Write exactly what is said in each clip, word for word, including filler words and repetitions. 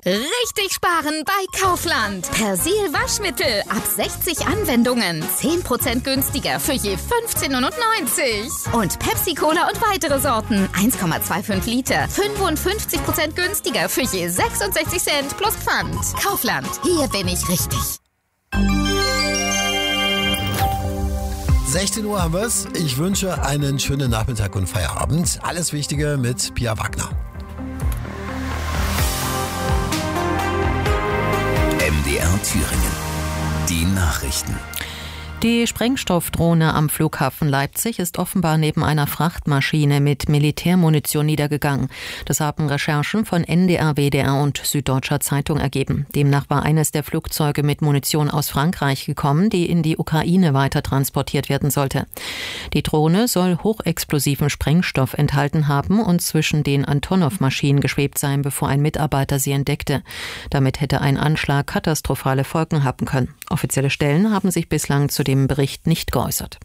Richtig sparen bei Kaufland. Persil Waschmittel ab sechzig Anwendungen. zehn Prozent günstiger für je fünfzehn neunundneunzig. Und Pepsi Cola und weitere Sorten. eins Komma fünfundzwanzig Liter. fünfundfünfzig Prozent günstiger für je sechsundsechzig Cent plus Pfand. Kaufland. Hier bin ich richtig. sechzehn Uhr haben wir es. Ich wünsche einen schönen Nachmittag und Feierabend. Alles Wichtige mit Pia Wagner. M D R Thüringen. Die Nachrichten. Die Sprengstoffdrohne am Flughafen Leipzig ist offenbar neben einer Frachtmaschine mit Militärmunition niedergegangen. Das haben Recherchen von N D R, W D R und Süddeutscher Zeitung ergeben. Demnach war eines der Flugzeuge mit Munition aus Frankreich gekommen, die in die Ukraine weiter transportiert werden sollte. Die Drohne soll hochexplosiven Sprengstoff enthalten haben und zwischen den Antonov-Maschinen geschwebt sein, bevor ein Mitarbeiter sie entdeckte. Damit hätte ein Anschlag katastrophale Folgen haben können. Offizielle Stellen haben sich bislang zu dem Bericht nicht geäußert.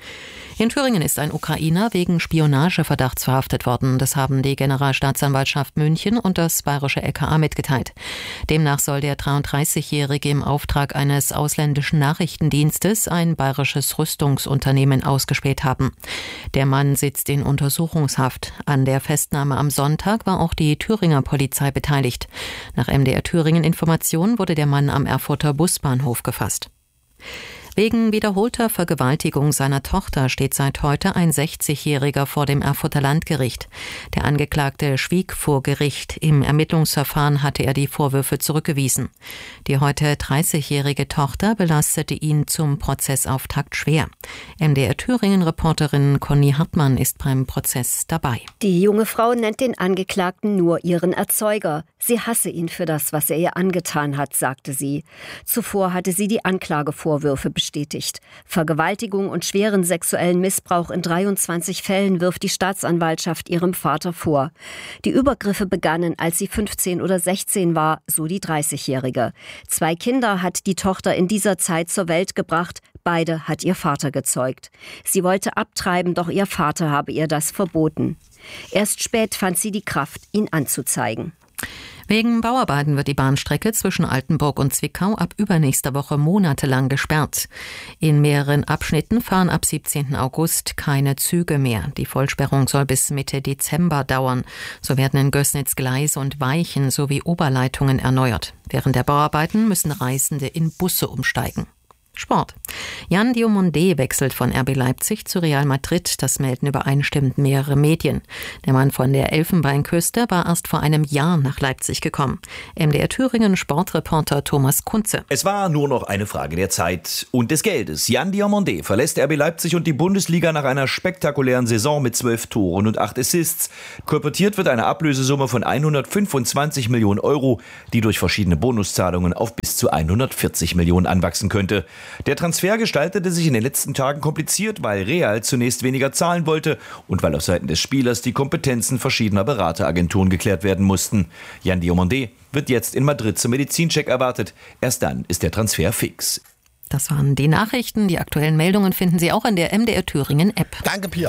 In Thüringen ist ein Ukrainer wegen Spionageverdachts verhaftet worden. Das haben die Generalstaatsanwaltschaft München und das bayerische L K A mitgeteilt. Demnach soll der dreiunddreißigjährige im Auftrag eines ausländischen Nachrichtendienstes ein bayerisches Rüstungsunternehmen ausgespäht haben. Der Mann sitzt in Untersuchungshaft. An der Festnahme am Sonntag war auch die Thüringer Polizei beteiligt. Nach M D R Thüringen Informationen wurde der Mann am Erfurter Busbahnhof gefasst. Wegen wiederholter Vergewaltigung seiner Tochter steht seit heute ein sechzigjähriger vor dem Erfurter Landgericht. Der Angeklagte schwieg vor Gericht. Im Ermittlungsverfahren hatte er die Vorwürfe zurückgewiesen. Die heute dreißigjährige Tochter belastete ihn zum Prozessauftakt schwer. M D R Thüringen-Reporterin Conny Hartmann ist beim Prozess dabei. Die junge Frau nennt den Angeklagten nur ihren Erzeuger. Sie hasse ihn für das, was er ihr angetan hat, sagte sie. Zuvor hatte sie die Anklagevorwürfe bestätigt. bestätigt. Vergewaltigung und schweren sexuellen Missbrauch in dreiundzwanzig Fällen wirft die Staatsanwaltschaft ihrem Vater vor. Die Übergriffe begannen, als sie fünfzehn oder sechzehn war, so die dreißigjährige. Zwei Kinder hat die Tochter in dieser Zeit zur Welt gebracht. Beide hat ihr Vater gezeugt. Sie wollte abtreiben, doch ihr Vater habe ihr das verboten. Erst spät fand sie die Kraft, ihn anzuzeigen. Wegen Bauarbeiten wird die Bahnstrecke zwischen Altenburg und Zwickau ab übernächster Woche monatelang gesperrt. In mehreren Abschnitten fahren ab siebzehnten August keine Züge mehr. Die Vollsperrung soll bis Mitte Dezember dauern. So werden in Gößnitz Gleise und Weichen sowie Oberleitungen erneuert. Während der Bauarbeiten müssen Reisende in Busse umsteigen. Sport. Yan Diomande wechselt von R B Leipzig zu Real Madrid. Das melden übereinstimmend mehrere Medien. Der Mann von der Elfenbeinküste war erst vor einem Jahr nach Leipzig gekommen. M D R Thüringen Sportreporter Thomas Kunze. Es war nur noch eine Frage der Zeit und des Geldes. Yan Diomande verlässt R B Leipzig und die Bundesliga nach einer spektakulären Saison mit zwölf Toren und acht Assists. Kolportiert wird eine Ablösesumme von hundertfünfundzwanzig Millionen Euro, die durch verschiedene Bonuszahlungen auf bis zu hundertvierzig Millionen anwachsen könnte. Der Transfer gestaltete sich in den letzten Tagen kompliziert, weil Real zunächst weniger zahlen wollte und weil auf Seiten des Spielers die Kompetenzen verschiedener Berateragenturen geklärt werden mussten. Yan Diomande wird jetzt in Madrid zum Medizincheck erwartet. Erst dann ist der Transfer fix. Das waren die Nachrichten. Die aktuellen Meldungen finden Sie auch in der M D R Thüringen App. Danke, Pia.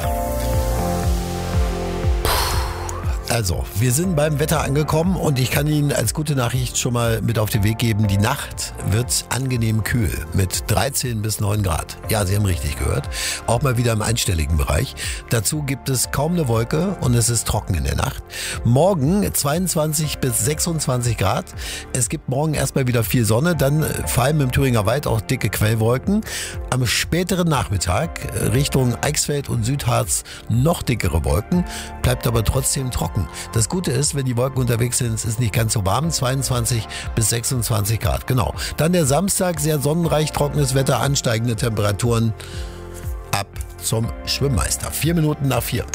Also, wir sind beim Wetter angekommen und ich kann Ihnen als gute Nachricht schon mal mit auf den Weg geben, die Nacht wird angenehm kühl mit dreizehn bis neun Grad. Ja, Sie haben richtig gehört. Auch mal wieder im einstelligen Bereich. Dazu gibt es kaum eine Wolke und es ist trocken in der Nacht. Morgen zweiundzwanzig bis sechsundzwanzig Grad. Es gibt morgen erstmal wieder viel Sonne, dann vor allem im Thüringer Wald auch dicke Quellwolken. Am späteren Nachmittag Richtung Eichsfeld und Südharz noch dickere Wolken, bleibt aber trotzdem trocken. Das Gute ist, wenn die Wolken unterwegs sind, es ist nicht ganz so warm, zweiundzwanzig bis sechsundzwanzig Grad, genau. Dann der Samstag, sehr sonnenreich, trockenes Wetter, ansteigende Temperaturen ab zum Schwimmmeister. Vier Minuten nach vier.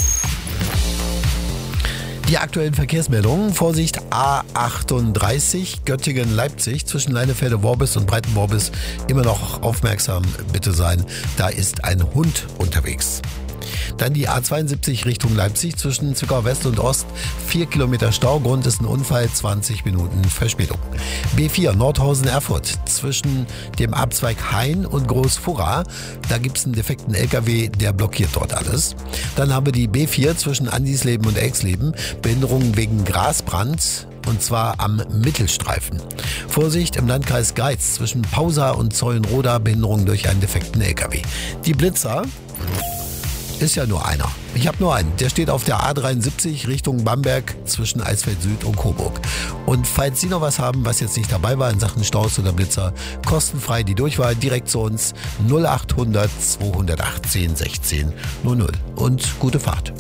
Die aktuellen Verkehrsmeldungen. Vorsicht A achtunddreißig Göttingen-Leipzig zwischen Leinefelde-Worbis und Breiten-Worbis. Immer noch aufmerksam bitte sein. Da ist ein Hund unterwegs. Dann die A zweiundsiebzig Richtung Leipzig zwischen Zwickau West und Ost. Vier Kilometer Stau, Grund ist ein Unfall, zwanzig Minuten Verspätung. B vier Nordhausen-Erfurt zwischen dem Abzweig Hain und Großfurra. Da gibt es einen defekten L K W, der blockiert dort alles. Dann haben wir die B vier zwischen Andisleben und Exleben. Behinderungen wegen Grasbrand und zwar am Mittelstreifen. Vorsicht im Landkreis Geiz zwischen Pausa und Zeulenroda, Behinderung durch einen defekten L K W. Die Blitzer ist ja nur einer. Ich habe nur einen. Der steht auf der A dreiundsiebzig Richtung Bamberg zwischen Eisfeld Süd und Coburg. Und falls Sie noch was haben, was jetzt nicht dabei war in Sachen Staus oder Blitzer, kostenfrei die Durchwahl direkt zu uns null acht hundert zweihundertachtzehn sechzehn null null. Und gute Fahrt.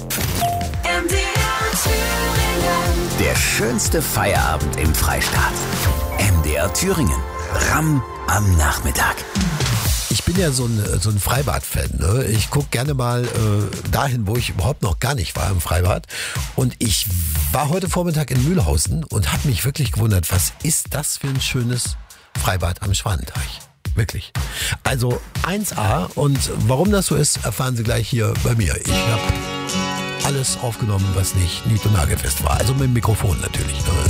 Der schönste Feierabend im Freistaat. M D R Thüringen. Ram am Nachmittag. Ich bin ja so ein, so ein Freibad-Fan. Ne? Ich gucke gerne mal äh, dahin, wo ich überhaupt noch gar nicht war im Freibad. Und ich war heute Vormittag in Mühlhausen und habe mich wirklich gewundert, was ist das für ein schönes Freibad am Schwanenteich? Wirklich. Also eins A, und warum das so ist, erfahren Sie gleich hier bei mir. Ich habe alles aufgenommen, was nicht nied- und nagelfest war. Also mit dem Mikrofon natürlich.